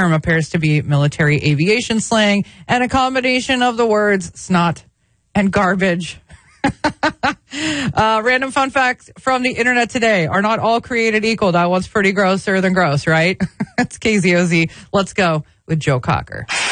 term appears to be military aviation slang and a combination of the words snot and garbage. Random fun fact from the internet today. Are not all created equal? That one's pretty grosser than gross, right? It's KZOZ. Let's go with Joe Cocker.